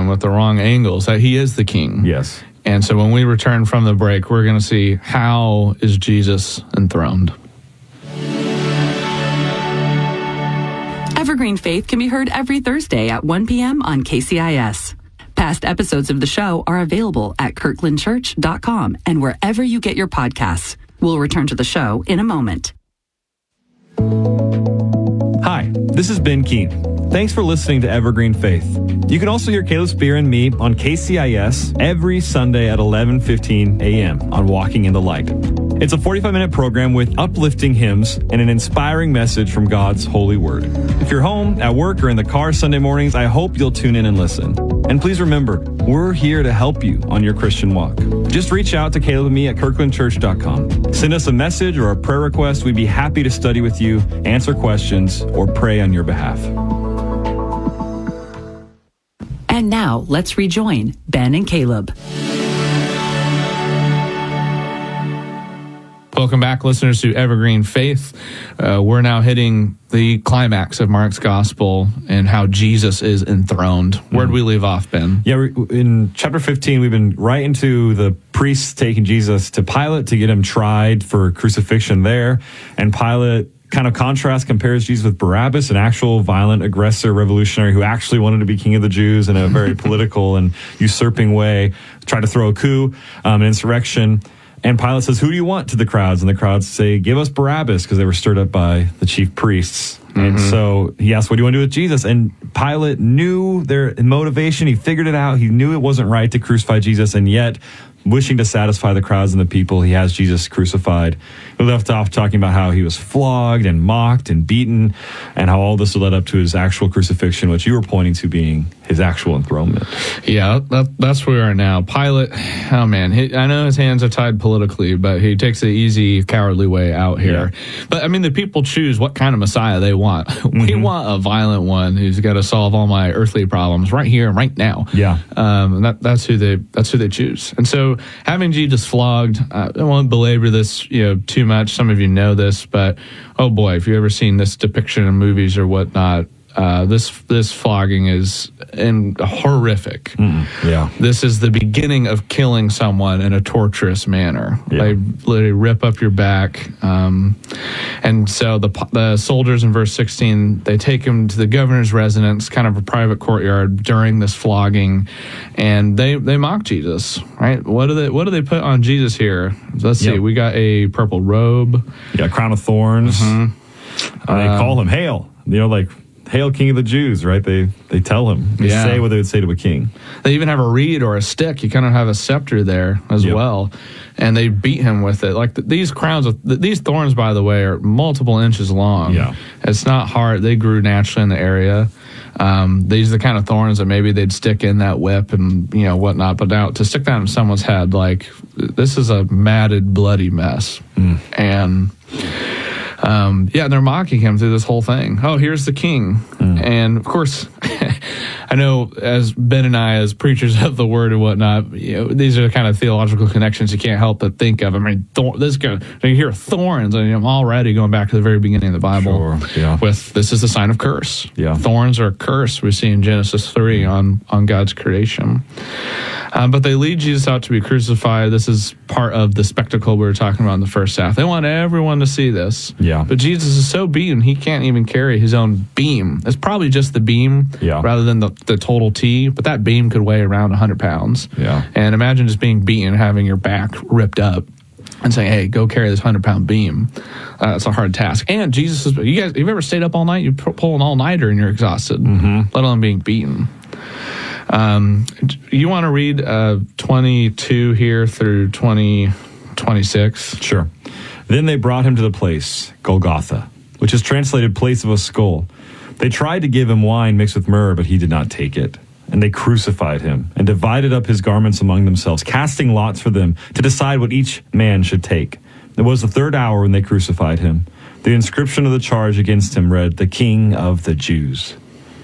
him with the wrong angles, that he is the king. Yes. And so when we return from the break, we're going to see how is Jesus enthroned. Evergreen Faith can be heard every Thursday at 1 p.m. on KCIS. Past episodes of the show are available at kirklandchurch.com and wherever you get your podcasts. We'll return to the show in a moment. Hi, this is Ben Keene. Thanks for listening to Evergreen Faith. You can also hear Caleb Spear and me on KCIS every Sunday at 11:15 a.m. on Walking in the Light. It's a 45-minute program with uplifting hymns and an inspiring message from God's holy word. If you're home, at work, or in the car Sunday mornings, I hope you'll tune in and listen. And please remember, we're here to help you on your Christian walk. Just reach out to Caleb and me at kirklandchurch.com. Send us a message or a prayer request. We'd be happy to study with you, answer questions, or pray on your behalf. And now, let's rejoin Ben and Caleb. Welcome back, listeners, to Evergreen Faith. We're now hitting the climax of Mark's gospel and how Jesus is enthroned. Where'd we leave off, Ben? Yeah, in chapter 15, we've been right into the priests taking Jesus to Pilate to get him tried for crucifixion there. And Pilate kind of compares Jesus with Barabbas, an actual violent aggressor revolutionary who actually wanted to be king of the Jews in a very political and usurping way, tried to throw a coup, an insurrection. And Pilate says, "Who do you want?" to the crowds. And the crowds say, "Give us Barabbas," because they were stirred up by the chief priests. And so he asked, "What do you want to do with Jesus?" And Pilate knew their motivation. He figured it out. He knew it wasn't right to crucify Jesus. And yet, wishing to satisfy the crowds and the people, he has Jesus crucified. He left off talking about how he was flogged and mocked and beaten, and how all this would lead up to his actual crucifixion, which you were pointing to being his actual enthronement. Yeah, that's where we are now. Pilate, oh man, I know his hands are tied politically, but he takes the easy, cowardly way out here. Yeah. But I mean, the people choose what kind of Messiah they want. We want a violent one who's got to solve all my earthly problems right here and right now. Yeah, that's who they choose. And so, having Jesus flogged, I won't belabor this, too much. Some of you know this, but oh boy, if you've ever seen this depiction in movies or whatnot, this flogging is horrific. Yeah, this is the beginning of killing someone in a torturous manner. Yeah. They literally rip up your back, and so the soldiers in verse 16, they take him to the governor's residence, kind of a private courtyard, during this flogging, and they mock Jesus. Right? What do they put on Jesus here? Let's see. We got a purple robe, a crown of thorns. They call him Hail. Hail, King of the Jews, right? They tell him. They say what they would say to a king. They even have a reed or a stick. You kind of have a scepter there as well. And they beat him with it. Like these crowns, these thorns, by the way, are multiple inches long. Yeah. It's not hard. They grew naturally in the area. These are the kind of thorns that maybe they'd stick in that whip and, whatnot. But now to stick that in someone's head, this is a matted, bloody mess. And... and they're mocking him through this whole thing. Oh, here's the king. And of course, I know as Ben and I, as preachers of the word and whatnot, these are the kind of theological connections you can't help but think of. I mean, you hear thorns, and I'm already going back to the very beginning of the Bible with this is the sign of curse. Yeah. Thorns are a curse we see in Genesis 3 on God's creation. But they lead Jesus out to be crucified. This is part of the spectacle we were talking about in the first half. They want everyone to see this. Yeah. But Jesus is so beaten, he can't even carry his own beam. It's probably just the beam rather than the total T, but that beam could weigh around 100 pounds. Yeah. And imagine just being beaten, having your back ripped up, and saying, hey, go carry this 100-pound beam. It's a hard task. And Jesus is, you guys, have you ever stayed up all night? You pull an all-nighter and you're exhausted, let alone being beaten. You want to read 22 here through 26? Sure. Then they brought him to the place, Golgotha, which is translated place of a skull. They tried to give him wine mixed with myrrh, but he did not take it. And they crucified him and divided up his garments among themselves, casting lots for them to decide what each man should take. It was the third hour when they crucified him. The inscription of the charge against him read, "The King of the Jews."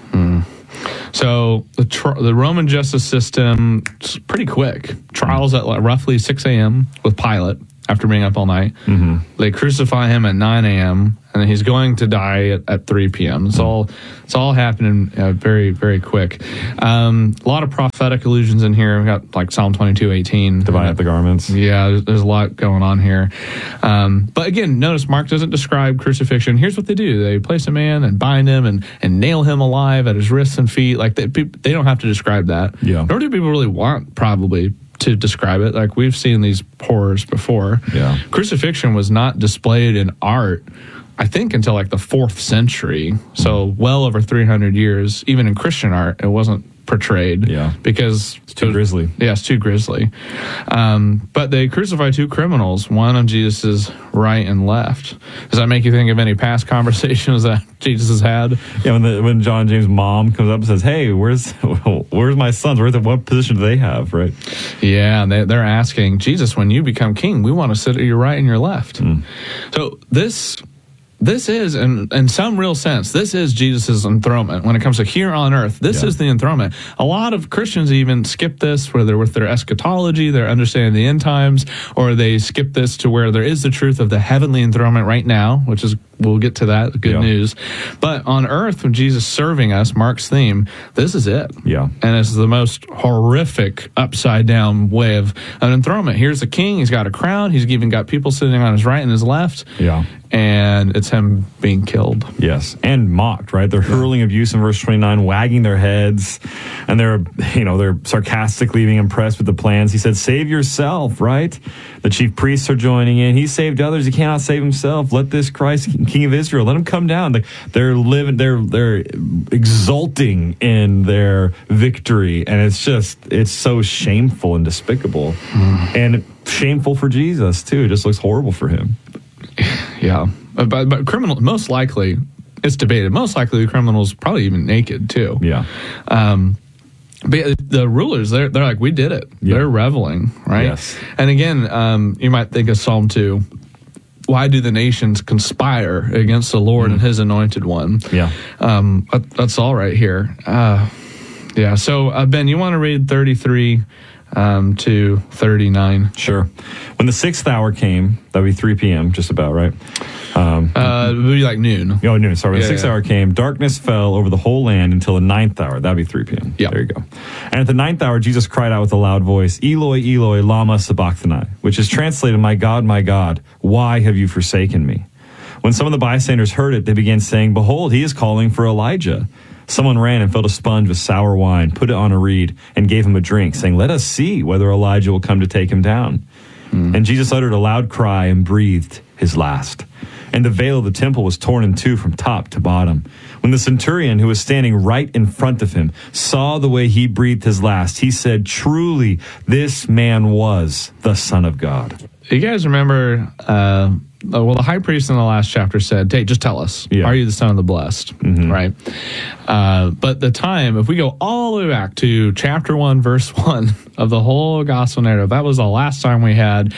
So the Roman justice system is pretty quick. Trials at roughly 6 a.m. with Pilate after being up all night. They crucify him at 9 a.m., and then he's going to die at 3 p.m. It's all happening very, very quick. A lot of prophetic allusions in here. We've got like Psalm 22:18. Divide up the garments. Yeah, there's a lot going on here. But again, notice Mark doesn't describe crucifixion. Here's what they do. They place a man and bind him and nail him alive at his wrists and feet. Like they don't have to describe that. Yeah. Nor do people really want, probably, to describe it. Like we've seen these horrors before. Yeah. Crucifixion was not displayed in art, I think, until like the 4th century. So well over 300 years. Even in Christian art, it wasn't portrayed. Yeah. Because it's too grisly. Yeah, it's too grisly. But they crucify 2 criminals, one on Jesus' right and left. Does that make you think of any past conversations that Jesus has had? Yeah, when John and James' mom comes up and says, "Hey, where's my sons? What position do they have?" Right? Yeah, they're asking Jesus, when you become king, we want to sit at your right and your left. So this is, in some real sense, this is Jesus' enthronement. When it comes to here on earth, this is the enthronement. A lot of Christians even skip this, where they're with their eschatology, they're understanding the end times, or they skip this to where there is the truth of the heavenly enthronement right now, which is, we'll get to that, good news. But on earth, when Jesus is serving us, Mark's theme, this is it. Yeah. And it's the most horrific, upside-down way of an enthronement. Here's the king, he's got a crown, he's even got people sitting on his right and his left. Yeah. And it's him being killed. Yes, and mocked, right? They're hurling abuse in verse 29, wagging their heads, and they're sarcastically being impressed with the plans. He said, "Save yourself," right? The chief priests are joining in. He saved others, he cannot save himself. Let this Christ, King of Israel, let him come down. They're exulting in their victory, and it's so shameful and despicable, and shameful for Jesus too. It just looks horrible for him. Yeah, but criminal, most likely, it's debated. Most likely, the criminals probably even naked too. Yeah. But the rulers, they're like, we did it. Yeah. They're reveling, right? Yes. And again, you might think of Psalm 2. Why do the nations conspire against the Lord and His anointed one? Yeah. That's all right here. Yeah. So Ben, you want to read 33 to 39? Sure. When the 6th hour came, that would be 3 p.m., just about, right? It would be like noon. Oh, noon. Sorry. When the 6th hour came, darkness fell over the whole land until the 9th hour. That would be 3 p.m. Yeah. There you go. And at the 9th hour, Jesus cried out with a loud voice, "Eloi, Eloi, lama sabachthani," which is translated, my God, why have you forsaken me?" When some of the bystanders heard it, they began saying, "Behold, he is calling for Elijah." Someone ran and filled a sponge with sour wine, put it on a reed, and gave him a drink, saying, "Let us see whether Elijah will come to take him down." And Jesus uttered a loud cry and breathed his last. And the veil of the temple was torn in two from top to bottom. When the centurion, who was standing right in front of him, saw the way he breathed his last, he said, "Truly, this man was the Son of God." You guys remember, the high priest in the last chapter said, "Hey, just tell us, are you the Son of the Blessed?" Right? But the time, if we go all the way back to chapter 1, verse 1 of the whole gospel narrative, that was the last time we had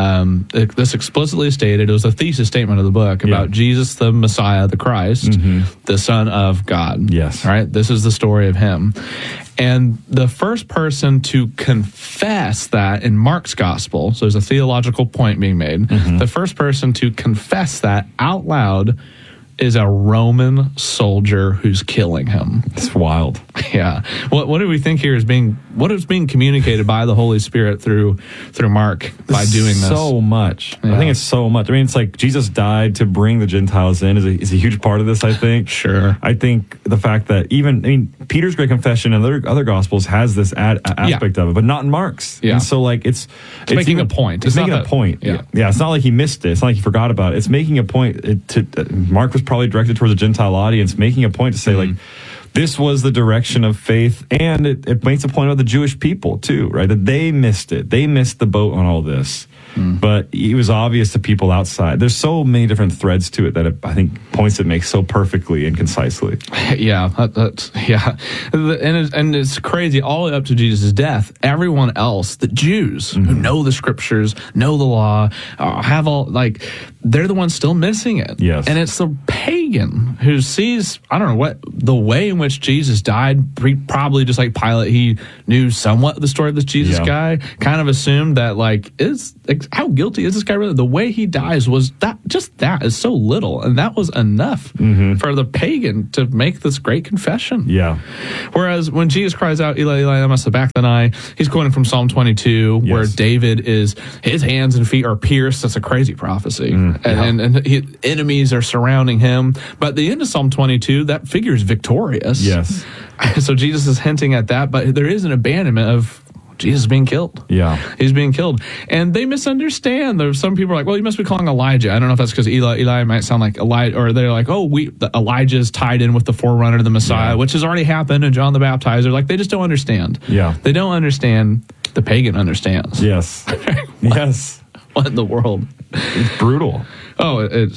this explicitly stated. It was a thesis statement of the book about Jesus, the Messiah, the Christ, the Son of God. Yes. Right? This is the story of him. And the first person to confess that in Mark's gospel, so there's a theological point being made, the first person to confess that out loud is a Roman soldier who's killing him. It's wild. Yeah. What do we think here is being communicated by the Holy Spirit through Mark by doing this? So much. Yeah. I think it's so much. I mean, it's like Jesus died to bring the Gentiles in is a huge part of this, I think. Sure. I think the fact that Peter's great confession and other gospels has this aspect of it, but not in Mark's. Yeah. And so like it's making a point. It's making a point. Yeah. It's not like he missed it. It's not like he forgot about it. It's making a point Mark was probably directed towards a Gentile audience, making a point to say like, this was the direction of faith, and it makes a point about the Jewish people too, right? That they missed it. They missed the boat on all this. But it was obvious to people outside. There's so many different threads to it that I think points it makes so perfectly and concisely. Yeah, and it's crazy. All the way up to Jesus' death, everyone else, the Jews who know the scriptures, know the law, have all they're the ones still missing it. Yes, and it's the pagans pagan who sees, I don't know what, the way in which Jesus died, probably just like Pilate, he knew somewhat the story of this Jesus guy, kind of assumed that how guilty is this guy really? The way he dies was that is so little. And that was enough for the pagan to make this great confession. Yeah. Whereas when Jesus cries out, Eli, Eli, lama sabachthani, he's quoting from Psalm 22, where David his hands and feet are pierced. That's a crazy prophecy. And enemies are surrounding him. But at the end of Psalm 22, that figure is victorious. Yes. So Jesus is hinting at that, but there is an abandonment of Jesus being killed. Yeah. He's being killed. And they misunderstand. There's some people are like, well, you must be calling Elijah. I don't know if that's because Eli might sound like Elijah, or they're like, Elijah's tied in with the forerunner of the Messiah, which has already happened in John the Baptizer. Like, they just don't understand. Yeah. They don't understand. The pagan understands. Yes. Yes. What in the world? It's brutal. Oh,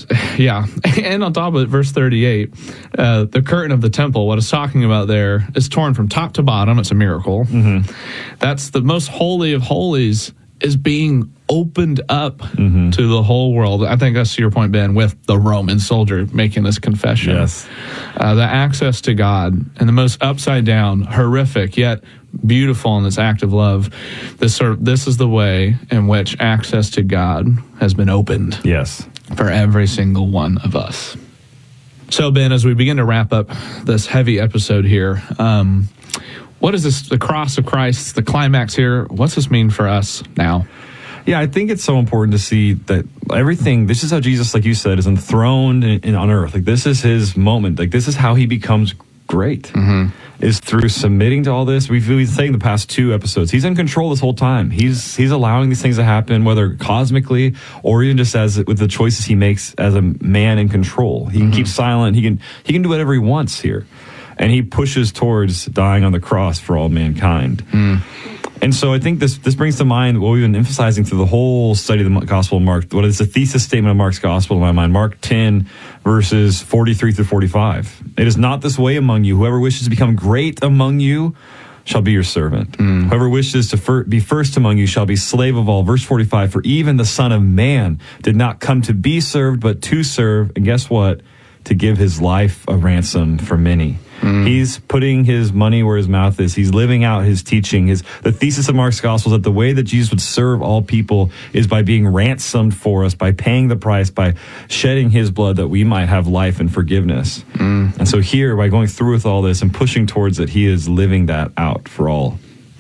and on top of it, verse 38, the curtain of the temple, what it's talking about there, is torn from top to bottom. It's a miracle. That's the most holy of holies is being opened up to the whole world. I think that's your point, Ben, with the Roman soldier making this confession. Yes. The access to God and the most upside down, horrific, yet beautiful in this act of love. This is the way in which access to God has been opened. Yes. For every single one of us. So, Ben, as we begin to wrap up this heavy episode here, what is this, the cross of Christ, the climax here? What's this mean for us now? Yeah, I think it's so important to see that everything, this is how Jesus, like you said, is enthroned on earth. Like, this is his moment. Like, this is how he becomes great, is through submitting to all this. We've been saying the past 2 episodes, he's in control this whole time. He's allowing these things to happen, whether cosmically or even just with the choices he makes as a man in control. He can keep silent. He can do whatever he wants here. And he pushes towards dying on the cross for all mankind. And so I think this brings to mind what we've been emphasizing through the whole study of the Gospel of Mark. What is the thesis statement of Mark's Gospel in my mind? Mark 10, verses 43 through 45. It is not this way among you. Whoever wishes to become great among you shall be your servant. Whoever wishes to be first among you shall be slave of all. Verse 45, for even the Son of Man did not come to be served, but to serve. And guess what? To give his life a ransom for many. He's putting his money where his mouth is. He's living out his teaching. The thesis of Mark's Gospel is that the way that Jesus would serve all people is by being ransomed for us, by paying the price, by shedding his blood that we might have life and forgiveness. And so here, by going through with all this and pushing towards it, he is living that out for all.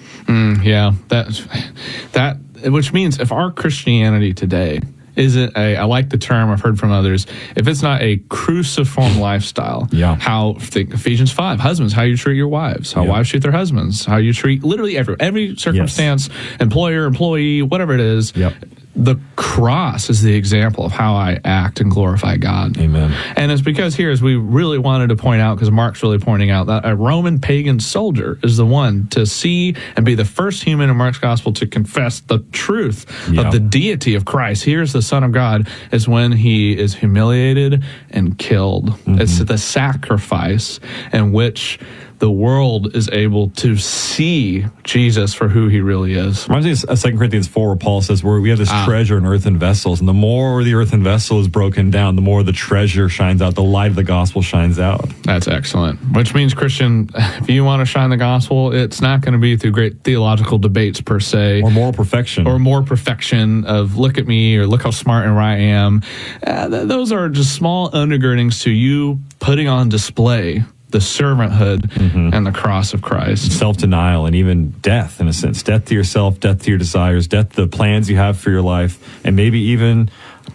That which means if our Christianity today isn't I like the term I've heard from others, if it's not a cruciform lifestyle, think Ephesians 5, husbands, how you treat your wives, how wives treat their husbands, how you treat literally every circumstance, employer, employee, whatever it is. The cross is the example of how I act and glorify God. Amen. And it's because here, as we really wanted to point out, because Mark's really pointing out, that a Roman pagan soldier is the one to see and be the first human in Mark's Gospel to confess the truth of the deity of Christ. Here's the Son of God, is when he is humiliated and killed. It's the sacrifice in which the world is able to see Jesus for who he really is. Reminds me of 2 Corinthians 4, where Paul says, where we have this treasure in earthen vessels, and the more the earthen vessel is broken down, the more the treasure shines out, the light of the gospel shines out. That's excellent. Which means, Christian, if you want to shine the gospel, it's not going to be through great theological debates per se. Or moral perfection. Or more perfection of look at me, or look how smart and right I am. Those are just small undergirdings to you putting on display the servanthood and the cross of Christ. Self-denial and even death, in a sense. Death to yourself, death to your desires, death to the plans you have for your life, and maybe even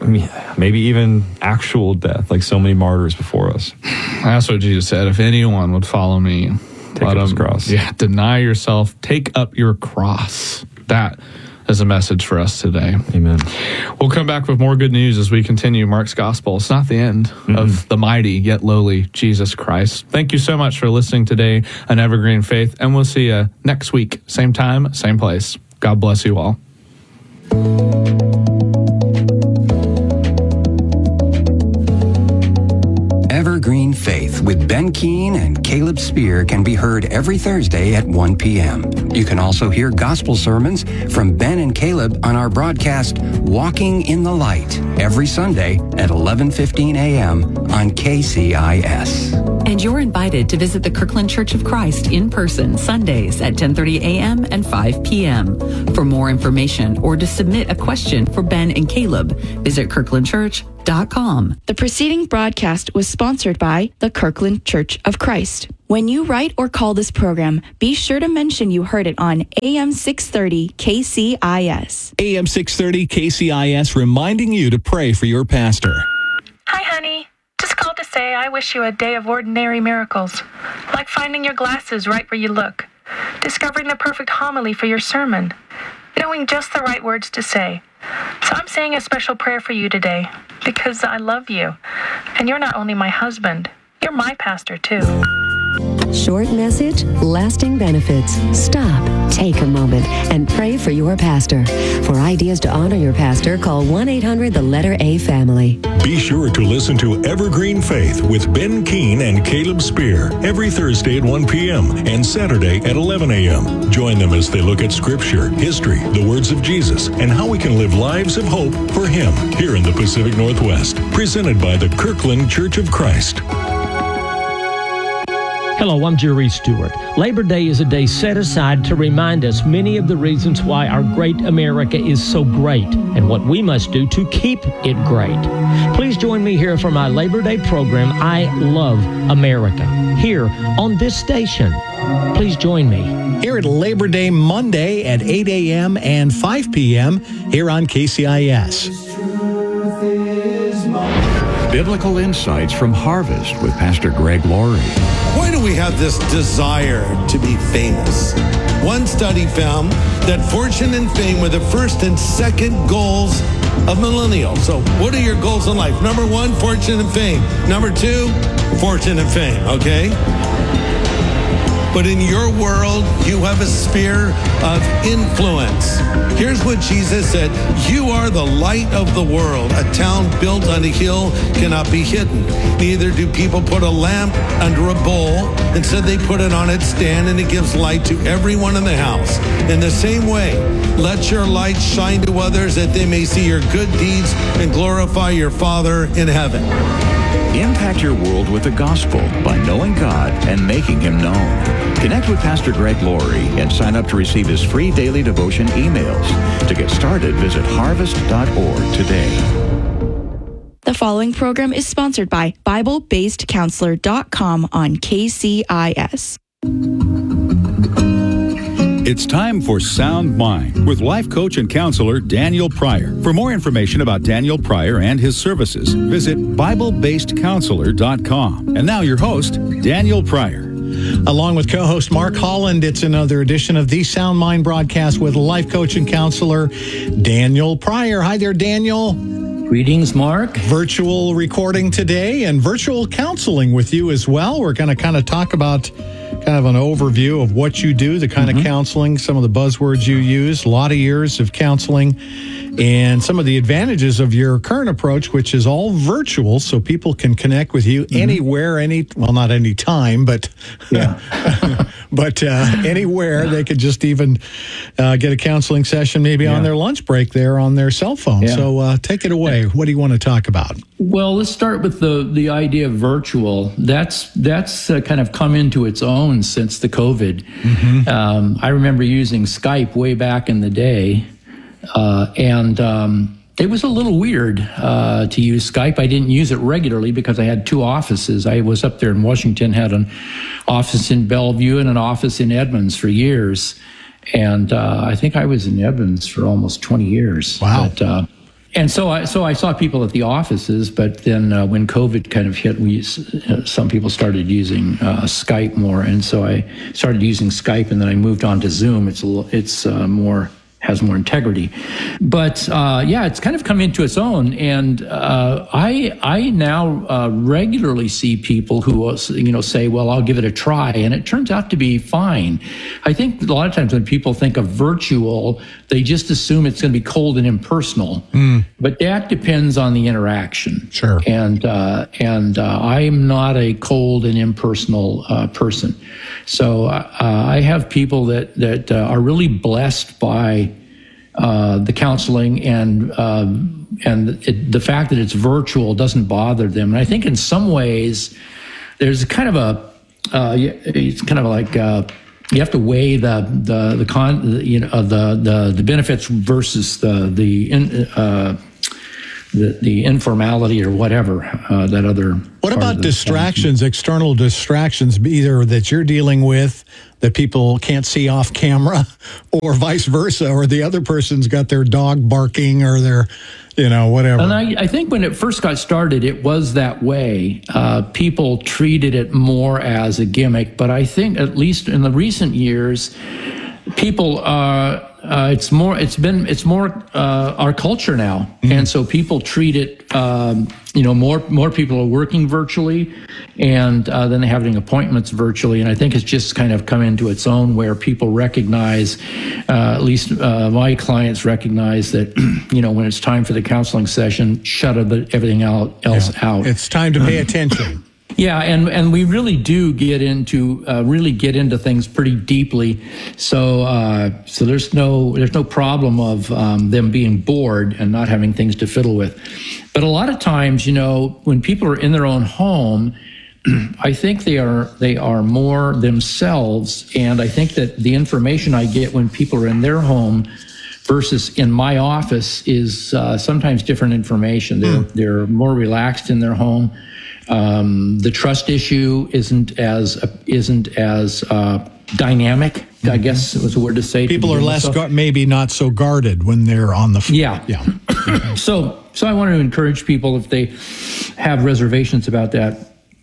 actual death, like so many martyrs before us. That's what Jesus said. If anyone would follow me, take up his cross. Deny yourself, take up your cross. That is a message for us today. Amen. We'll come back with more good news as we continue Mark's Gospel. It's not the end of the mighty yet lowly Jesus Christ. Thank you so much for listening today on Evergreen Faith, and we'll see you next week, same time, same place. God bless you all. Evergreen Evergreen Faith with Ben Keene and Caleb Spear can be heard every Thursday at 1 p.m. You can also hear gospel sermons from Ben and Caleb on our broadcast Walking in the Light every Sunday at 11:15 a.m. on KCIS. And you're invited to visit the Kirkland Church of Christ in person Sundays at 10:30 a.m. and 5 p.m. For more information or to submit a question for Ben and Caleb, visit kirklandchurch.com. The preceding broadcast was sponsored by the Kirkland Church of Christ. When you write or call this program, be sure to mention you heard it on AM 630 KCIS. AM 630 KCIS reminding you to pray for your pastor. Hi, honey. Just called to say I wish you a day of ordinary miracles, like finding your glasses right where you look, discovering the perfect homily for your sermon, knowing just the right words to say. So I'm saying a special prayer for you today, because I love you. And you're not only my husband, you're my pastor too. Short message, lasting benefits. Stop, take a moment, and pray for your pastor. For ideas to honor your pastor, call 1-800-A-FAMILY. Be sure to listen to Evergreen Faith with Ben Keene and Caleb Spear every Thursday at 1 p.m. and Saturday at 11 a.m. Join them as they look at Scripture, history, the words of Jesus, and how we can live lives of hope for Him here in the Pacific Northwest. Presented by the Kirkland Church of Christ. Hello, I'm Jerry Stewart. Labor Day is a day set aside to remind us many of the reasons why our great America is so great and what we must do to keep it great. Please join me here for my Labor Day program, I Love America, here on this station. Please join me. Here at Labor Day Monday at 8 a.m. and 5 p.m. here on KCIS. Biblical Insights from Harvest with Pastor Greg Laurie. Why do we have this desire to be famous? One study found that fortune and fame were the first and second goals of millennials. So what are your goals in life? Number one, fortune and fame. Number two, fortune and fame, okay? But in your world, you have a sphere of influence. Here's what Jesus said. You are the light of the world. A town built on a hill cannot be hidden. Neither do people put a lamp under a bowl. Instead, they put it on its stand, and it gives light to everyone in the house. In the same way, let your light shine to others that they may see your good deeds and glorify your Father in heaven. Impact your world with the gospel by knowing God and making Him known. Connect with Pastor Greg Laurie and sign up to receive his free daily devotion emails. To get started, visit harvest.org today. The following program is sponsored by BibleBasedCounselor.com on KCIS. It's time for Sound Mind with life coach and counselor Daniel Pryor. For more information about Daniel Pryor and his services, visit BibleBasedCounselor.com. And now your host, Daniel Pryor. Along with co-host Mark Holland, it's another edition of the Sound Mind broadcast with life coach and counselor Daniel Pryor. Hi there, Daniel. Greetings, Mark. Virtual recording today and virtual counseling with you as well. We're going to kind of talk about kind of an overview of what you do, the kind of counseling, some of the buzzwords you use, a lot of years of counseling, and some of the advantages of your current approach, which is all virtual, so people can connect with you anywhere, not any time, but but anywhere. They could just even get a counseling session maybe on their lunch break there on their cell phone. Yeah. So take it away. What do you want to talk about? Well, let's start with the idea of virtual. That's kind of come into its own since the COVID. I remember using Skype way back in the day, and it was a little weird to use Skype. I didn't use it regularly because I had two offices. I was up there in Washington, had an office in Bellevue and an office in Edmonds for years, and I think I was in Edmonds for almost 20 years. Wow. But, and so I saw people at the offices, but then when COVID kind of hit, some people started using Skype more, and so I started using Skype, and then I moved on to Zoom. It's more has more integrity. But it's kind of come into its own, and I now regularly see people who say, "Well, I'll give it a try," and it turns out to be fine. I think a lot of times when people think of virtual, they just assume it's going to be cold and impersonal, but that depends on the interaction. Sure. And I'm not a cold and impersonal person, so I have people that are really blessed by the counseling, and the fact that it's virtual doesn't bother them. And I think in some ways there's kind of it's kind of like you have to weigh the benefits versus the informality or whatever that other. What about distractions, external distractions, either that you're dealing with that people can't see off camera, or vice versa, or the other person's got their dog barking or their, whatever? And I think when it first got started, it was that way. People treated it more as a gimmick, but I think at least in the recent years, people it's more our culture now, and so people treat it. More people are working virtually, and then they're having appointments virtually, and I think it's just kind of come into its own where people recognize, at least my clients recognize that when it's time for the counseling session, shut everything else out. It's time to pay attention. Yeah, and we really do get into things pretty deeply. So there's no problem of them being bored and not having things to fiddle with. But a lot of times, when people are in their own home, I think they are more themselves, and I think that the information I get when people are in their home versus in my office is sometimes different information. They're more relaxed in their home. The trust issue isn't as dynamic, I guess was a word to say. People are less, maybe not so guarded when they're on the phone. Yeah. So I want to encourage people, if they have reservations about that,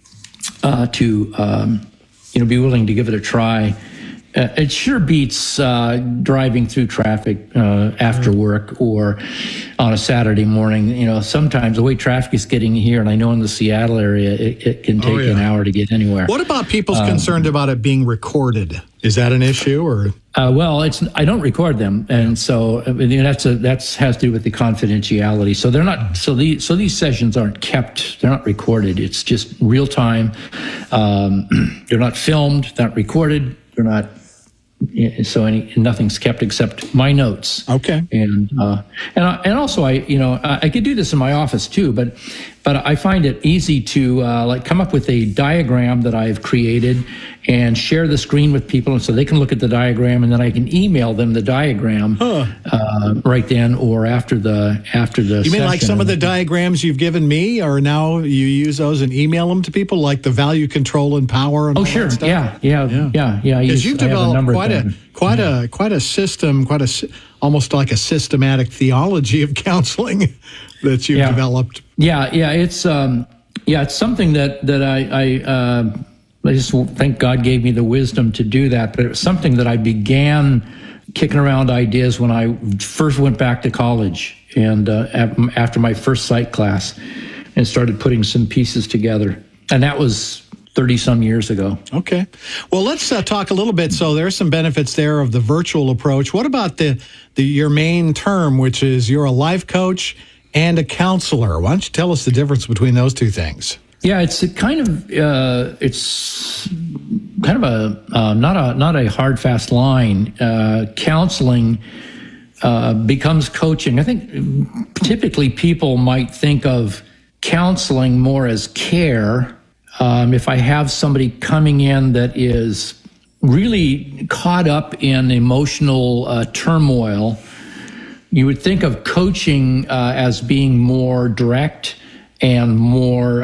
to be willing to give it a try. It sure beats driving through traffic after work or on a Saturday morning. Sometimes the way traffic is getting here, and I know in the Seattle area, it can take an hour to get anywhere. What about people's concerned about it being recorded? Is that an issue, or? Well, I don't record them, and so that has to do with the confidentiality. So they're not. So these sessions aren't kept. They're not recorded. It's just real time. They're not filmed. Not recorded. They're not. So nothing's kept except my notes. Okay. And also I could do this in my office too, but I find it easy to come up with a diagram that I've created and share the screen with people, and so they can look at the diagram, and then I can email them the diagram right then or after the. You mean like some of the diagrams you've given me, or now you use those and email them to people, like the value, control, and power? And all sure, that stuff? Yeah. Because you've developed quite a system, almost like a systematic theology of counseling that you've developed. Yeah. It's something that I just thank God gave me the wisdom to do that. But it was something that I began kicking around ideas when I first went back to college, and after my first psych class, and started putting some pieces together. And that was 30-some years ago. Okay. Well, let's talk a little bit. So there's some benefits there of the virtual approach. What about your main term, which is you're a life coach and a counselor? Why don't you tell us the difference between those two things? Yeah, it's kind of not a hard, fast line. Counseling becomes coaching. I think typically people might think of counseling more as care. If I have somebody coming in that is really caught up in emotional turmoil, you would think of coaching as being more direct and more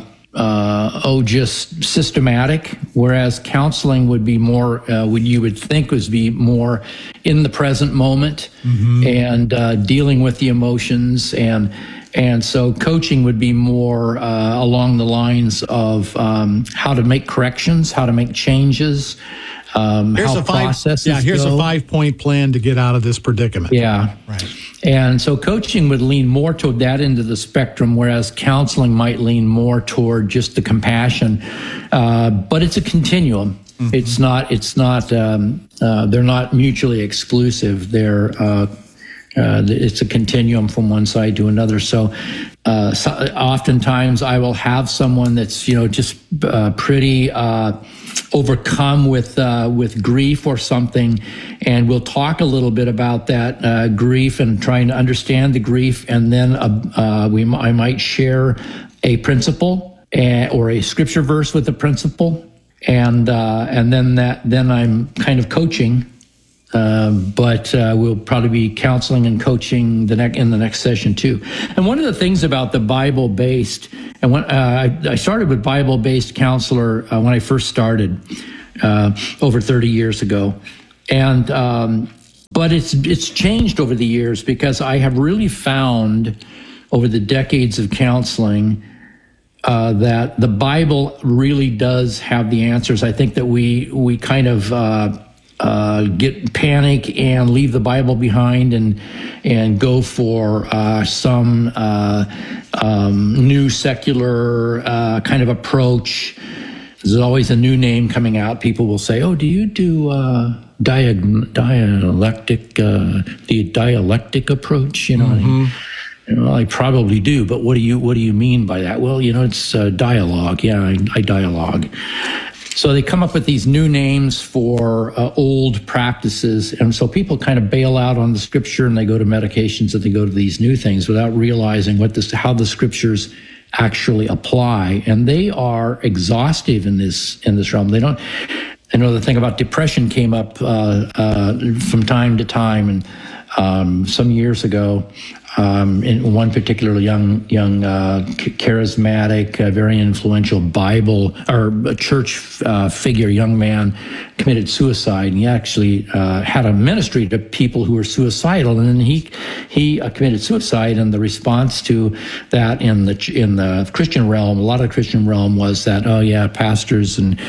just systematic, whereas counseling would be more you would think would be more in the present moment and dealing with the emotions, and so coaching would be more along the lines of how to make corrections, how to make changes, Here's how processes here's go. a 5-point plan to get out of this predicament. Yeah. Right. And so coaching would lean more toward that end of the spectrum, whereas counseling might lean more toward just the compassion. But it's a continuum. Mm-hmm. It's not, they're not mutually exclusive. It's a continuum from one side to another. So oftentimes I will have someone that's, just pretty overcome with grief or something, and we'll talk a little bit about that grief and trying to understand the grief, and then I might share a principle or a scripture verse with a principle, and then I'm kind of coaching. But we'll probably be counseling and coaching in the next session too. And one of the things about the Bible-based, and when I started with Bible-based counselor when I first started over 30 years ago, and but it's changed over the years, because I have really found over the decades of counseling that the Bible really does have the answers. I think that we kind of get panic and leave the Bible behind and go for some new secular kind of approach. There's always a new name coming out. People will say, "Oh, do you do dialectic approach?" Well, I probably do, but what do you mean by that? Well, it's dialogue. Yeah, I dialogue. So they come up with these new names for old practices, and so people kind of bail out on the scripture and they go to medications and they go to these new things without realizing how the scriptures actually apply, and they are exhaustive in this realm. They don't. I know the thing about depression came up from time to time, and some years ago. In one particular young charismatic, very influential Bible or church figure, young man, committed suicide. And he actually had a ministry to people who were suicidal, and then he committed suicide. And the response to that in the Christian realm, a lot of the Christian realm was that, oh yeah, pastors and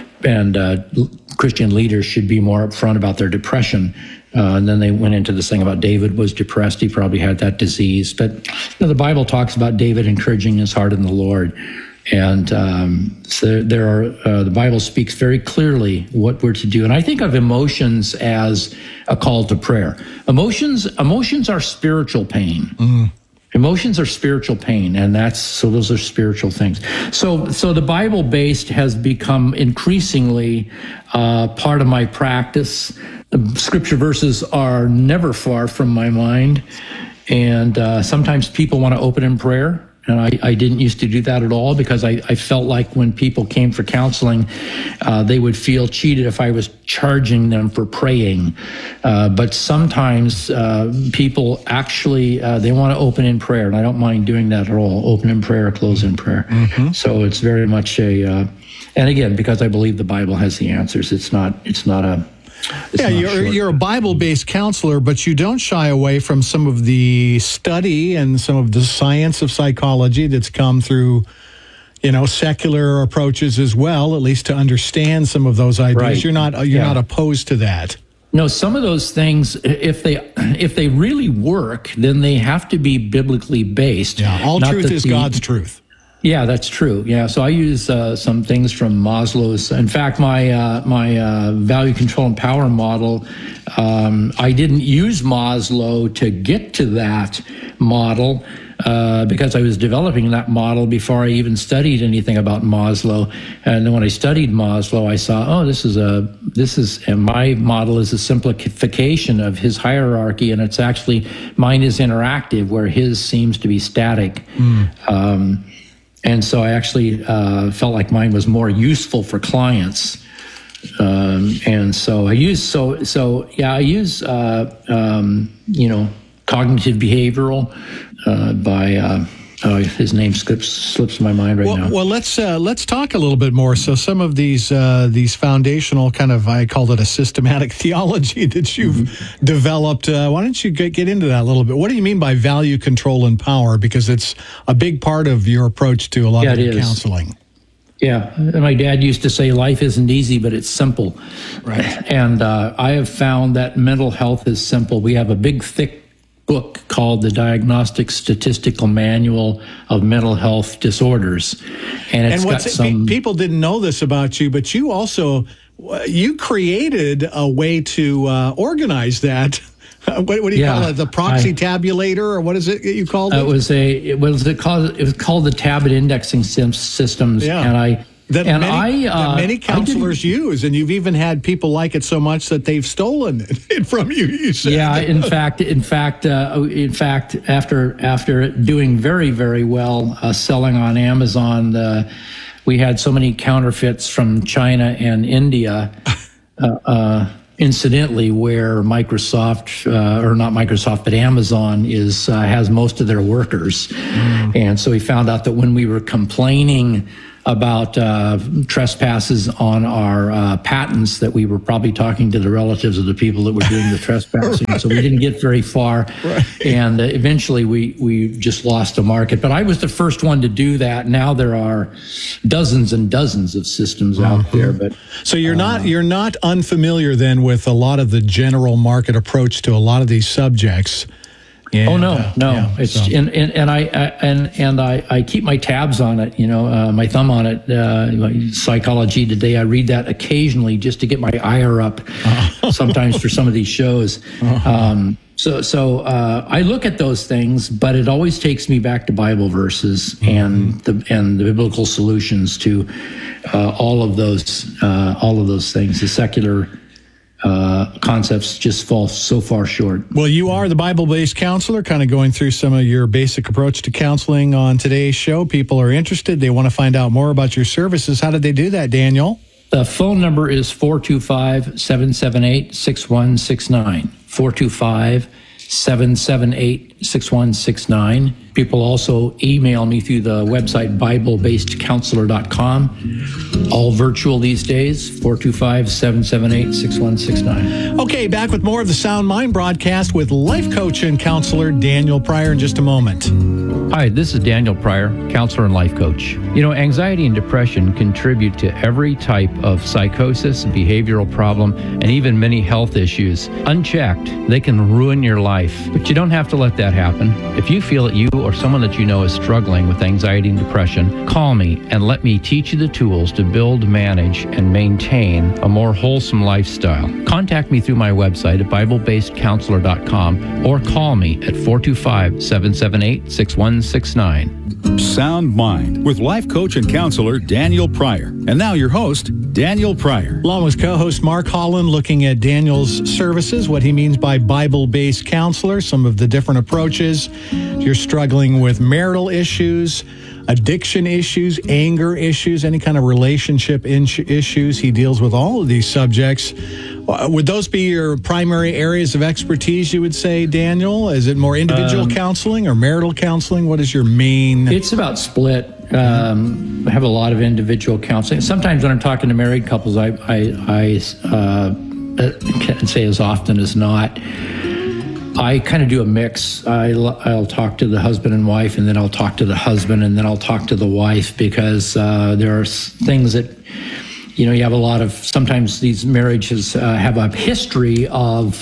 Christian leaders should be more upfront about their depression. And then they went into this thing about David was depressed. He probably had that disease. But the Bible talks about David encouraging his heart in the Lord. And so the Bible speaks very clearly what we're to do. And I think of emotions as a call to prayer. Emotions are spiritual pain. Mm. Emotions are spiritual pain, and those are spiritual things. So the Bible-based has become increasingly part of my practice. Scripture verses are never far from my mind, and sometimes people want to open in prayer, and I didn't used to do that at all, because I felt like when people came for counseling, they would feel cheated if I was charging them for praying. But sometimes people actually, they want to open in prayer, and I don't mind doing that at all, open in prayer, close in prayer. Mm-hmm. So it's very much and again, because I believe the Bible has the answers, it's not you're a Bible-based counselor, but you don't shy away from some of the study and some of the science of psychology that's come through, secular approaches as well, at least to understand some of those ideas. Right. You're not opposed to that. No, some of those things, if they really work, then they have to be biblically based. Yeah, all truth is God's truth. Yeah, that's true. Yeah, so I use some things from Maslow's. In fact, my value, control, and power model, I didn't use Maslow to get to that model because I was developing that model before I even studied anything about Maslow. And then when I studied Maslow, I saw, and my model is a simplification of his hierarchy, and it's actually, mine is interactive, where his seems to be static. Mm. And so I actually felt like mine was more useful for clients. And so I use, I use, cognitive behavioral by, his name slips my mind right now. Well, let's talk a little bit more. So some of these foundational kind of, I called it a systematic theology that you've developed. Why don't you get into that a little bit? What do you mean by value, control, and power? Because it's a big part of your approach to a lot of your counseling. Yeah, my dad used to say life isn't easy, but it's simple. Right. And I have found that mental health is simple. We have a big, thick book called the Diagnostic Statistical Manual of Mental Health Disorders. And it's got some... People didn't know this about you, but you also, you created a way to organize that. What do you call it? The proxy tabulator, or what is it you called it? It was called the Tablet Indexing Systems, and many counselors use, and you've even had people like it so much that they've stolen it from you. You said, yeah. In fact, after doing very, very well selling on Amazon, we had so many counterfeits from China and India. Incidentally, where Microsoft, or not Microsoft, but Amazon has most of their workers. And so we found out that when we were complaining about trespasses on our patents, that we were probably talking to the relatives of the people that were doing the trespassing. Right. So we didn't get very far. Right. And eventually we just lost the market. But I was the first one to do that. Now there are dozens and dozens of systems out there. But so you're not unfamiliar then with a lot of the general market approach to a lot of these subjects. And, I keep my tabs on it, my thumb on it. Psychology Today, I read that occasionally just to get my ire up. Sometimes for some of these shows. So I look at those things, but it always takes me back to Bible verses and the biblical solutions to all of those things. The secular concepts just fall so far short. Well, you are the Bible-based counselor, kind of going through some of your basic approach to counseling on today's show. People are interested. They want to find out more about your services. How did they do that, Daniel? The phone number is 425-778-6169. 425-778-6169. People also email me through the website BibleBasedCounselor.com. All virtual these days, 425-778-6169. Okay, back with more of the Sound Mind broadcast with life coach and counselor Daniel Pryor in just a moment. Hi, this is Daniel Pryor, counselor and life coach. Anxiety and depression contribute to every type of psychosis, behavioral problem, and even many health issues. Unchecked, they can ruin your life, but you don't have to let that happen. If you feel that you or someone that you know is struggling with anxiety and depression, call me and let me teach you the tools to build, manage, and maintain a more wholesome lifestyle. Contact me through my website at BibleBasedCounselor.com or call me at 425-778-6169. Sound Mind with life coach and counselor Daniel Pryor. And now your host, Daniel Pryor. Along with co-host Mark Holland, looking at Daniel's services, what he means by Bible-based counselor, some of the different approaches. You're struggling with marital issues, addiction issues, anger issues, any kind of relationship issues. He deals with all of these subjects. Would those be your primary areas of expertise, you would say, Daniel? Is it more individual counseling or marital counseling? What is your main... It's about split. I have a lot of individual counseling. Sometimes when I'm talking to married couples, I can't say as often as not. I kind of do a mix. I'll talk to the husband and wife, and then I'll talk to the husband, and then I'll talk to the wife, because there are things that... you have a lot of, sometimes these marriages have a history of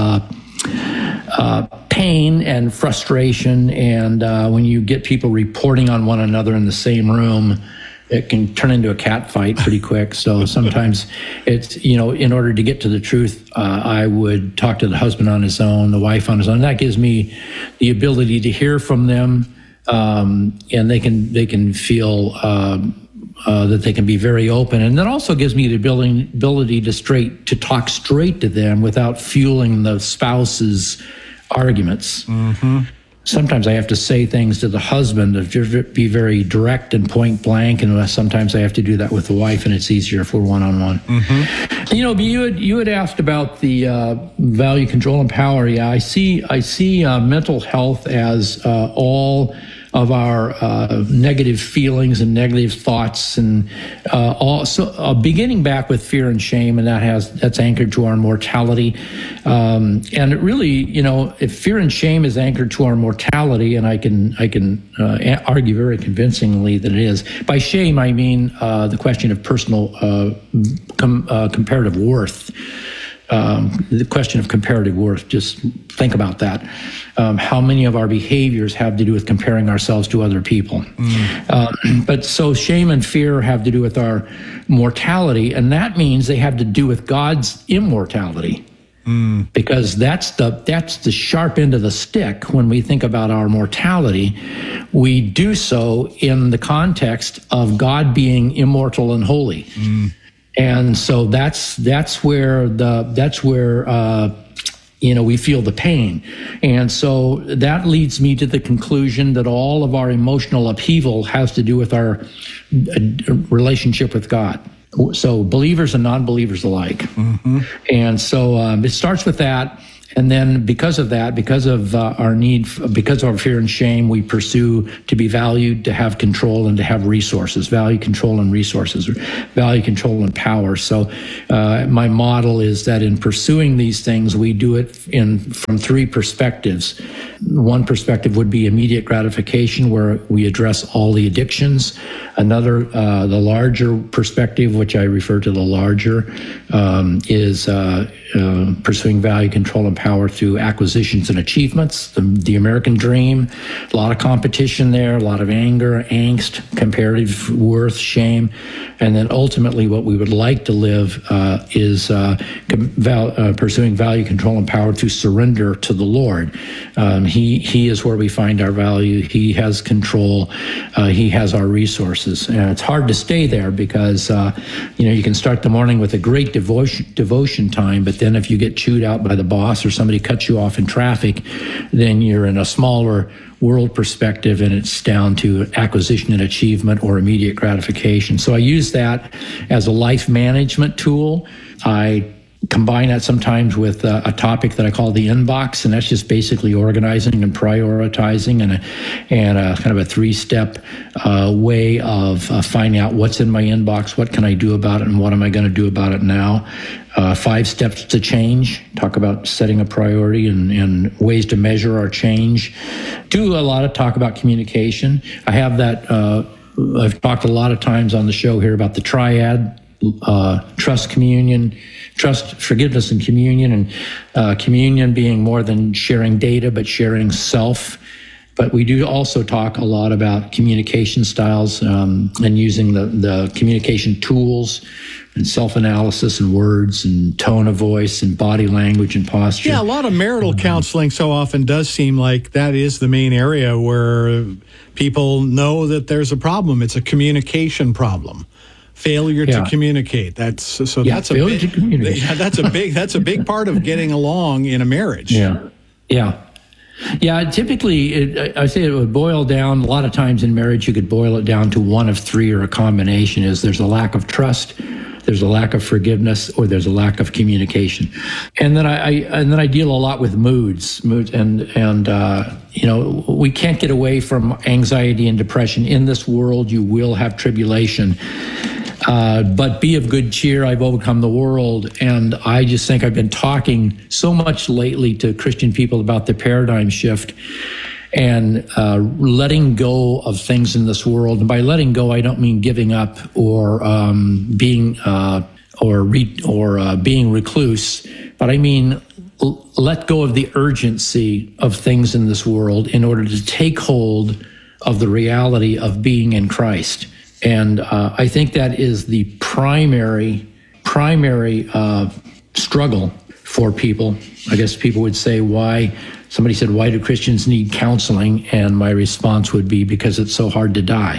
pain and frustration. And when you get people reporting on one another in the same room, it can turn into a cat fight pretty quick. So sometimes it's, in order to get to the truth, I would talk to the husband on his own, the wife on his own. That gives me the ability to hear from them, and they can feel... that they can be very open, and that also gives me the ability to talk straight to them without fueling the spouse's arguments. Mm-hmm. Sometimes I have to say things to the husband to be very direct and point blank, and sometimes I have to do that with the wife, and it's easier if we're one-on-one. Mm-hmm. You had asked about the value, control, and power. Yeah, I see mental health as all of our negative feelings and negative thoughts, and also beginning back with fear and shame, and that's anchored to our mortality. And it really, if fear and shame is anchored to our mortality, and I can argue very convincingly that it is. By shame, I mean the question of personal comparative worth. The question of comparative worth, just think about that. How many of our behaviors have to do with comparing ourselves to other people? But so shame and fear have to do with our mortality, and that means they have to do with God's immortality. Because that's the sharp end of the stick when we think about our mortality. We do so in the context of God being immortal and holy. And so that's where we feel the pain. And so that leads me to the conclusion that all of our emotional upheaval has to do with our relationship with God. So believers and non-believers alike. And so it starts with that. And then because of that, because of our need, because of our fear and shame, we pursue to be valued, to have control, and to have resources. Value, control, and resources. Value, control, and power. So my model is that in pursuing these things, we do it from three perspectives. One perspective would be immediate gratification, where we address all the addictions. Another, the larger perspective, which I refer to the larger, is pursuing value, control, and power through acquisitions and achievements, the American dream. A lot of competition there, a lot of anger, angst, comparative worth, shame. And then ultimately what we would like to live is pursuing value, control, and power through surrender to the Lord. He is where we find our value. He has control. He has our resources. And it's hard to stay there because, you can start the morning with a great devotion time, but then if you get chewed out by the boss or somebody cuts you off in traffic, then you're in a smaller world perspective, and it's down to acquisition and achievement or immediate gratification. So I use that as a life management tool. I combine that sometimes with a topic that I call the inbox, and that's just basically organizing and prioritizing and a kind of a three-step way of finding out what's in my inbox, what can I do about it, and what am I going to do about it now. 5 steps to change, talk about setting a priority and ways to measure our change. Do a lot of talk about communication. I have that, I've talked a lot of times on the show here about the triad, trust, forgiveness, and communion. And communion being more than sharing data, but sharing self. But we do also talk a lot about communication styles and using the communication tools and self-analysis and words and tone of voice and body language and posture. Yeah, a lot of marital counseling so often does seem like that is the main area where people know that there's a problem. It's a communication problem. Failure to communicate. That's a big part of getting along in a marriage. Yeah, typically, I say it would boil down, a lot of times in marriage, you could boil it down to one of three or a combination is there's a lack of trust, there's a lack of forgiveness, or there's a lack of communication. And then I deal a lot with moods and we can't get away from anxiety and depression. In this world, you will have tribulation. But be of good cheer, I've overcome the world. And I just think I've been talking so much lately to Christian people about the paradigm shift and letting go of things in this world. And by letting go, I don't mean giving up or being recluse, but I mean let go of the urgency of things in this world in order to take hold of the reality of being in Christ. And I think that is the primary struggle for people. I guess people would say, somebody said, why do Christians need counseling? And my response would be, because it's so hard to die.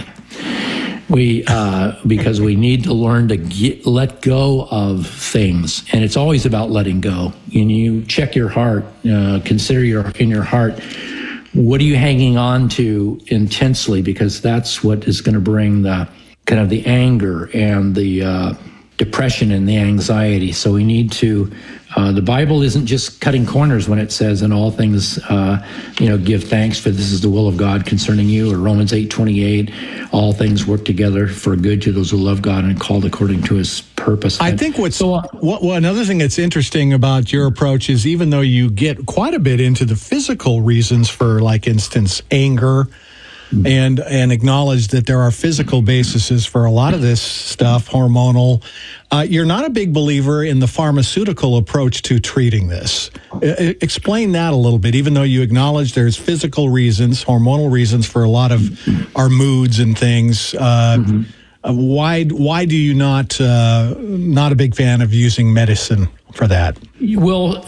Because we need to learn to let go of things. And it's always about letting go. And you check your heart, consider in your heart, what are you hanging on to intensely? Because that's what is going to bring the kind of the anger and the depression and the anxiety. So we need to, the Bible isn't just cutting corners when it says in all things, give thanks, for this is the will of God concerning you, or Romans 8:28, all things work together for good to those who love God and called according to his purpose. I think another thing that's interesting about your approach is, even though you get quite a bit into the physical reasons for, like, instance, anger, and acknowledge that there are physical bases for a lot of this stuff, hormonal. You're not a big believer in the pharmaceutical approach to treating this. Explain that a little bit, even though you acknowledge there's physical reasons, hormonal reasons for a lot of our moods and things. Why do you not a big fan of using medicine for that? Well,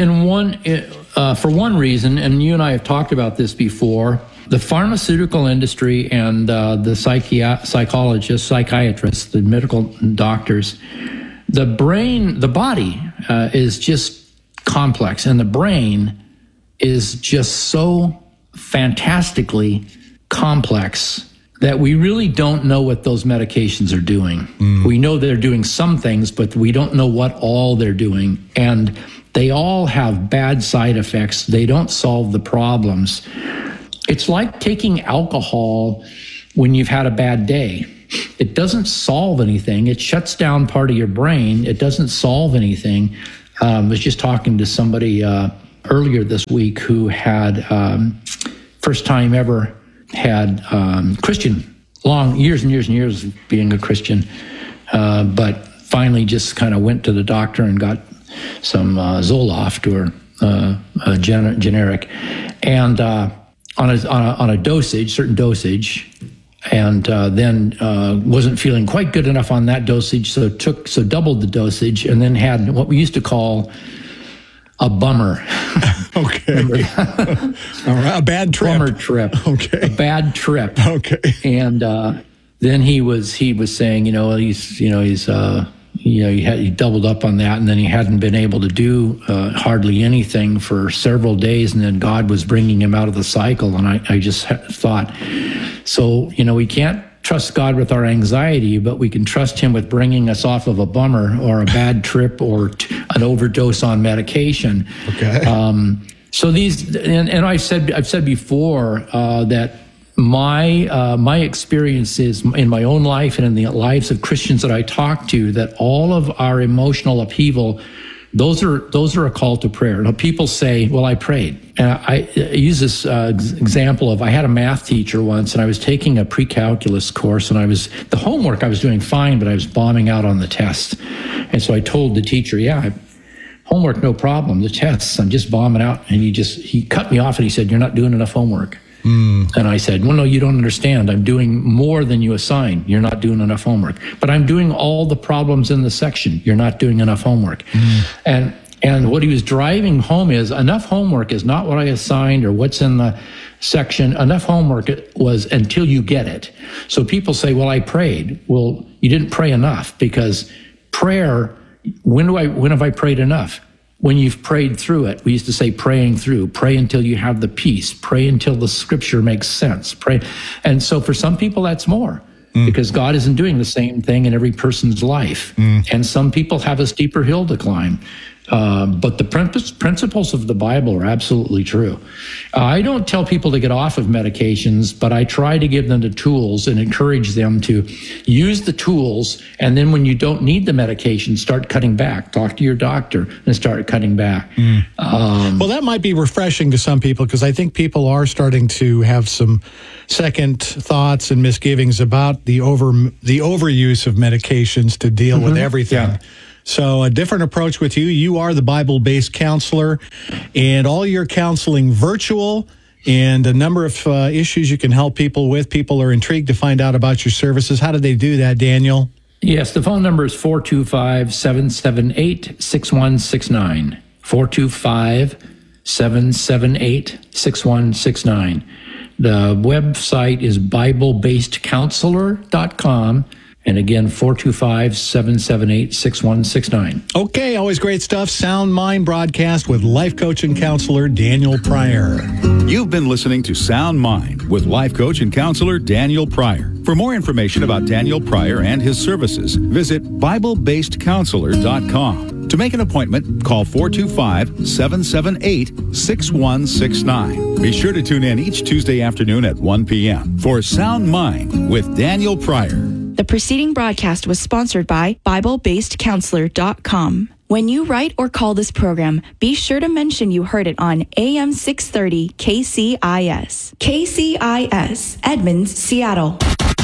for one reason, and you and I have talked about this before, the pharmaceutical industry and the psychologists, psychiatrists, the medical doctors, the body is just complex, and the brain is just so fantastically complex that we really don't know what those medications are doing. We know they're doing some things, but we don't know what all they're doing. And they all have bad side effects. They don't solve the problems. It's like taking alcohol when you've had a bad day. It doesn't solve anything. It shuts down part of your brain. It doesn't solve anything. I was just talking to somebody earlier this week who had first time ever had Christian, long years and years and years of being a Christian, but finally just kind of went to the doctor and got some Zoloft or generic, and on a certain dosage, and then wasn't feeling quite good enough on that dosage, so doubled the dosage, and then had what we used to call a bummer. Okay. All right. A bad trip. Bummer trip. Okay. A bad trip. Okay. And then he was saying, he doubled up on that, and then he hadn't been able to do hardly anything for several days, and then God was bringing him out of the cycle. And I just thought, so, we can't trust God with our anxiety, but we can trust him with bringing us off of a bummer or a bad trip or an overdose on medication. Okay. So these, and I've said before that my experiences in my own life and in the lives of Christians that I talk to, that all of our emotional upheaval, those are a call to prayer. Now, people say, well, I prayed. And I use this example of, I had a math teacher once, and I was taking a pre-calculus course, and the homework I was doing fine, but I was bombing out on the test. And so I told the teacher, homework, no problem. The tests, I'm just bombing out. And he cut me off and he said, you're not doing enough homework. And I said, well, no, you don't understand. I'm doing more than you assigned. You're not doing enough homework. But I'm doing all the problems in the section. You're not doing enough homework. And what he was driving home is, enough homework is not what I assigned or what's in the section. Enough homework was until you get it. So people say, well, I prayed. Well, you didn't pray enough, because prayer, when have I prayed enough? When you've prayed through it. We used to say praying through. Pray until you have the peace. Pray until the scripture makes sense. Pray. And so for some people, that's more, because God isn't doing the same thing in every person's life. And some people have a steeper hill to climb. But the principles of the Bible are absolutely true. I don't tell people to get off of medications, but I try to give them the tools and encourage them to use the tools. And then when you don't need the medication, start cutting back. Talk to your doctor and start cutting back. Well, that might be refreshing to some people, because I think people are starting to have some second thoughts and misgivings about the overuse of medications to deal with everything. Yeah. So a different approach with you. You are the Bible-based counselor, and all your counseling virtual, and a number of issues you can help people with. People are intrigued to find out about your services. How do they do that, Daniel? Yes, the phone number is 425-778-6169. 425-778-6169. The website is BibleBasedCounselor.com. And again, 425-778-6169. Okay, always great stuff. Sound Mind broadcast with life coach and counselor Daniel Pryor. You've been listening to Sound Mind with life coach and counselor Daniel Pryor. For more information about Daniel Pryor and his services, visit BibleBasedCounselor.com. To make an appointment, call 425-778-6169. Be sure to tune in each Tuesday afternoon at 1 p.m. for Sound Mind with Daniel Pryor. The preceding broadcast was sponsored by BibleBasedCounselor.com. When you write or call this program, be sure to mention you heard it on AM 630 KCIS. KCIS, Edmonds, Seattle.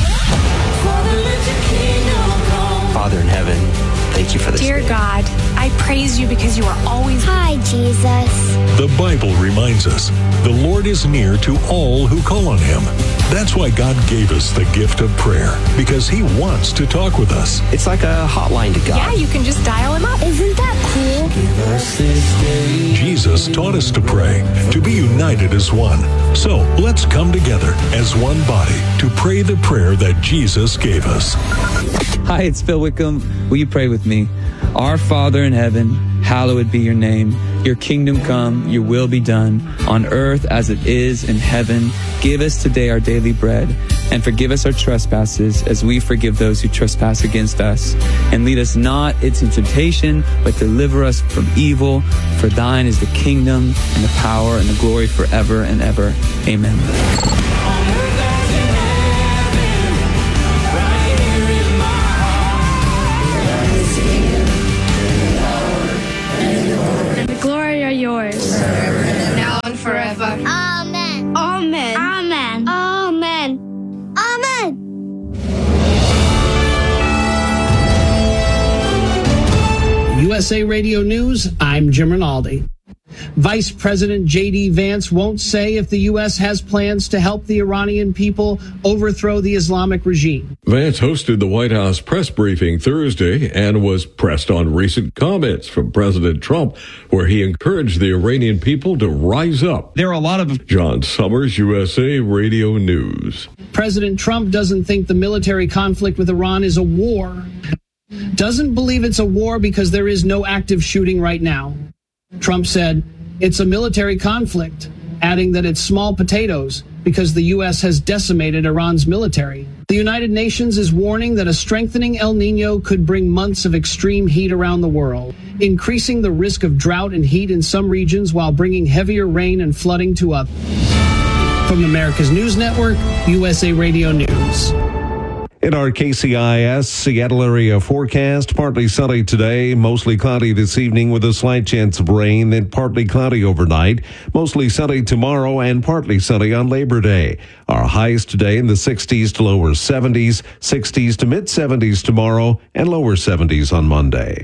Father in heaven, thank you for this Dear day. God, I praise you because you are always... Hi, Jesus. The Bible reminds us the Lord is near to all who call on him. That's why God gave us the gift of prayer, because he wants to talk with us. It's like a hotline to God. Yeah, you can just dial him up. Isn't that cool? Jesus taught us to pray, to be united as one. So let's come together as one body to pray the prayer that Jesus gave us. Hi, it's Phil Wickham. Will you pray with me? Our Father in heaven, hallowed be your name. Your kingdom come, your will be done, on earth as it is in heaven. Give us today our daily bread, and forgive us our trespasses as we forgive those who trespass against us. And lead us not into temptation, but deliver us from evil. For thine is the kingdom, and the power, and the glory forever and ever. Amen. Yours. Now and forever. Amen. Amen. Amen. Amen. Amen. USA Radio News, I'm Jim Rinaldi. Vice President J.D. Vance won't say if the U.S. has plans to help the Iranian people overthrow the Islamic regime. Vance hosted the White House press briefing Thursday and was pressed on recent comments from President Trump, where he encouraged the Iranian people to rise up. There are a lot of... John Summers, USA Radio News. President Trump doesn't think the military conflict with Iran is a war. Doesn't believe it's a war because there is no active shooting right now. Trump said, it's a military conflict, adding that it's small potatoes because the U.S. has decimated Iran's military. The United Nations is warning that a strengthening El Nino could bring months of extreme heat around the world, increasing the risk of drought and heat in some regions while bringing heavier rain and flooding to others. From America's News Network, USA Radio News. In our KCIS Seattle area forecast, partly sunny today, mostly cloudy this evening with a slight chance of rain, then partly cloudy overnight, mostly sunny tomorrow and partly sunny on Labor Day. Our highs today in the 60s to lower 70s, 60s to mid 70s tomorrow, and lower 70s on Monday.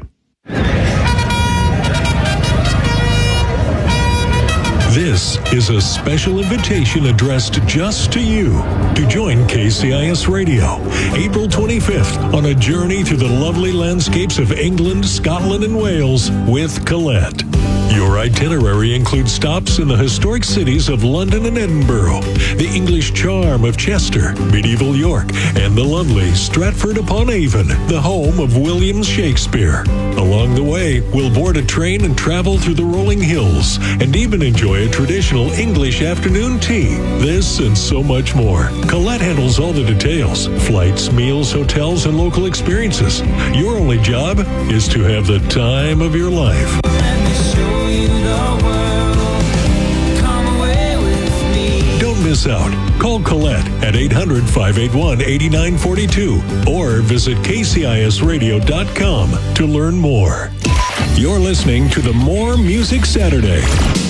This is a special invitation addressed just to you to join KCIS Radio April 25th on a journey through the lovely landscapes of England, Scotland, and Wales with Colette. Your itinerary includes stops in the historic cities of London and Edinburgh, the English charm of Chester, medieval York, and the lovely Stratford-upon-Avon, the home of William Shakespeare. Along the way, we'll board a train and travel through the rolling hills, and even enjoy a traditional English afternoon tea. This and so much more. Colette handles all the details: flights, meals, hotels, and local experiences. Your only job is to have the time of your life. Don't miss out. Call Colette at 800-581-8942 or visit kcisradio.com to learn more. You're listening to the More Music Saturday.